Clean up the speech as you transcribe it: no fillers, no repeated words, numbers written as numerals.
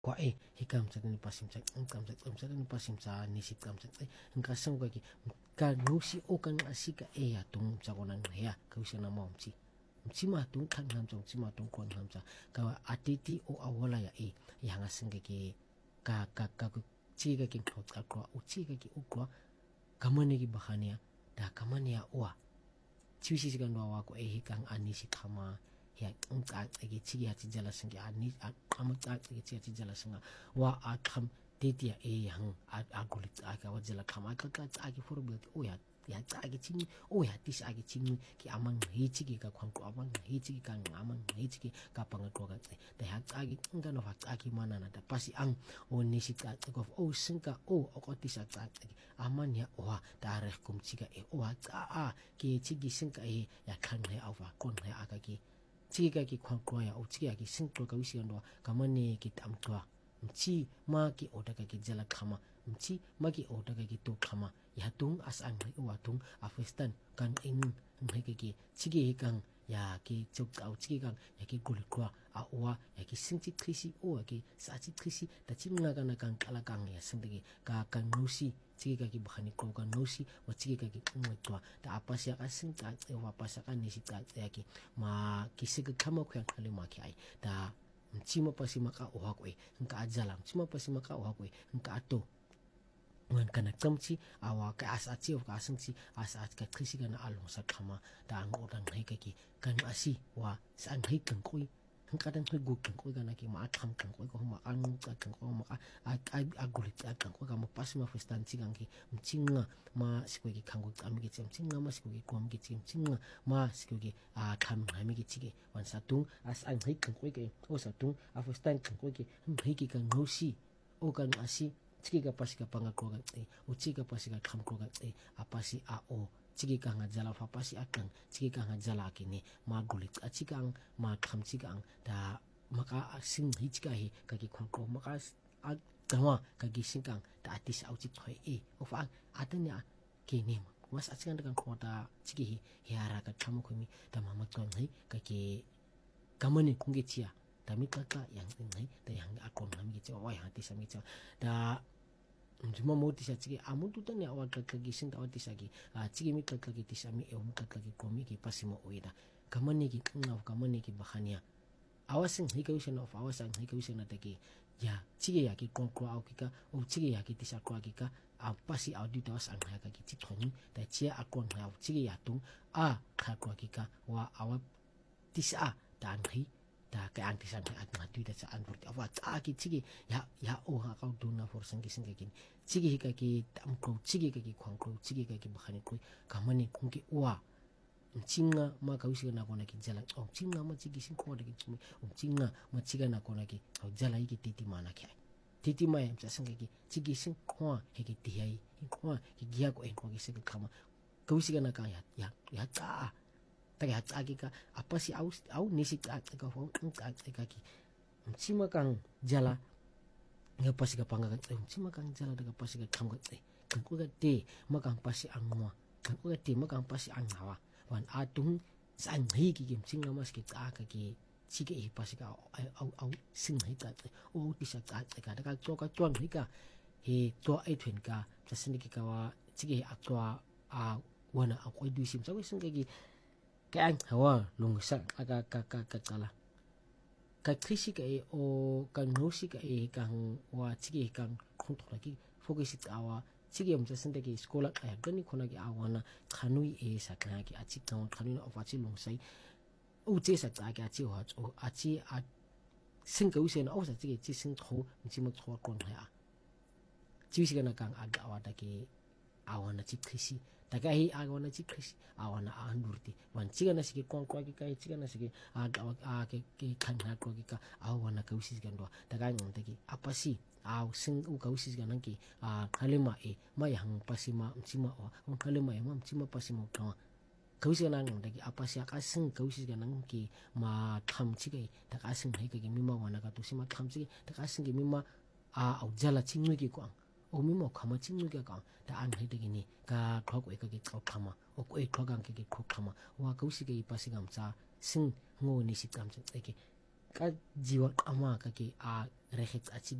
kwa hikam sa ni pasim sa kam sa ni pasim sa nisip kam sa engka sang ka ki ka nusi o kan asika ya tung sa konan ya ka usia na mo mci ma tung kan ham sa mci ma tung kon ham sa ka atiti o awala ya ya nga sang ki ka chi ka ki khot ka kwa uchi ka ki ukwa kamane ki bahania da kamania wa chiusi sigan wa ko hikang anisi khama ya ngka agi chigi ya jala singi ani amata agi chigi jala singa wa akham tetia yang agulit aga wa jala khama ka agi forbil o ya agi ching o ya tis agi ching ki amang hichigi ka khwan ko amang hichigi ka amang hichigi ka pangatro ka da ya agi ngano fa agi manana da pasi ang o nisi ka ko o singa o ko tis agi aman ya wa da reh kum chiga o ki chigi singa ya khan he awa kon he aga ki chiga ki khwan ko ya o chiga ki sing ko ka wisi ndo kamane ki tamtwa mchi ma ki oda ka ki jala khama mchi ma ki oda ka ki to khama ya tung as ang mai wa tung afistan kan ing mai ki chigi hikang ya ki chok au chigi kang ya ki gul kwa a wa ya ki singchi krisi o ki sa chi krisi da chimna kana kang kala kang ya sindagi ka kan nusi chigi ka ki bahani ko kan nusi wa chigi ka ki ngwa da apa sia ka sing ka wa pa sa ka nisi ka ya ki ma kisig khama khyan khale ma ki ai da mchima pasi maka oha ko ngka ajala mchima pasi maka oha ko ngka ato ngan kana kamchi awa ka asachi ka asangchi asat ka krisi kana along sa khama da ang odang hai ka ki kan asi wa san hai kan koi ngka dang hui gu kan koi kana ki ma atham kan koi ko ma ang ka kan ko ma agulit kan ko ka ma pasi ma festan chigang ki mchinga ma sikoi ki khanggo ami ki mchinga ma sikoi ki kom ki mchinga ma sikoi ki kham ami ki chige wan satung as ang hai kan koi ke o satung a festan kan koi ki hai ki kan nosi o kan asi chigi ka pasi ka panga ko ga o chigi ka pasi ka kham ko ga apasi a o chigi ka nga jala fa pasi akang chigi ka nga jala kini ma gulit achikang ma kham chikang da maka sing hi chika hi ka ki khon ko maka tama ka gi singkang da atis au chik thoi o fa atanya ke ni mas achikan kan ko da chigi hi hiara ka tham ko mi da mama ko ngai ka ki kamani kungi chia da mi ka yang ngai da yang akon nami ki wa yang atis ami cha da cuma mau tisa chigi amu tu tanya awal kaki sing awal tisa ki chigi mi kaki tisa mi kaki komi ki pasi mo uida kamani ki ngau kamani ki bahania awasing hika usen of awasang hika usen na taki ya chigi ya ki kon ko au kika o chigi ya ki tisa ko kika pasi au di tawas ang haka ki chithoni da chia akon ha chigi ya tung kha ko kika wa awa tisa da ang da ka ang tisa at matu da sa an furti awa ki chigi ya o ha ka do na for sangi kin chigi ka ki tam ko chigi ka ki khwang ko chigi ka ki bahani ko kamani kung ki wa mchinga ma ka usi na kona ki jala mchinga ma chigi sin ko da ki mchinga ma chiga na kona ki jala ki titi mana ki titi ma ya sangi ki chigi sin ko he ki ti ai ko ki gia ko en ko ki se ka kama ka usi na ka ya taga hatagi ka apa si au nisi ka fong ka ki mchima kang jala nga pasi ka panga ka mchima kang jala daga pasi ka kham ka kan ko ka te makang pasi angwa kan ko ka te makang pasi anghawa wan atung san hi ki mchinga mas ki ka ki chike hi pasi ka au sing hi ka o tisa ka daga to ka ton hi ka he to ai thwen ka tasini ki ka wa chike akwa wana akwai dusim sawi sing ki cái hawa lungsa aga ka kala ka krisi ka o ka nosi ka kang wa chigi kang khong thora ki focus awa chigi am jasen ki skola ka gani khona ki awana khanui sa ka ki achi kang khanui of achi lungsai o che sa ka ki achi wa o achi a sing ka usen o sa chigi chi sing tho chi mo thwa kon ha chi si kana kang aga wa ta ki awana chi krisi taga hi awana chi krisi awana andurti wan chiga na sigi kon kwa ki kai chiga na sigi ke khanha ko ki ka awana ka usis gan do taga ngam tagi apasi aw sing u ka usis gan ki khalema ma yang pasi ma mchima o khalema ma mchima pasi mo ka ka usis gan ngam tagi apasi ka sing ka usis gan ki ma kham chiga taga sing hai ka ki mima wana ka to sima kham chi taga sing ki mima au jala chingui ki ko o mimo khama chingui ka da an hai tagi ni ka thok ka ki khama o ko thogang ki khama wa ka usi ki pasigam cha sing ngo ni sikam cha ki ka jiwa ama ka ki regetsa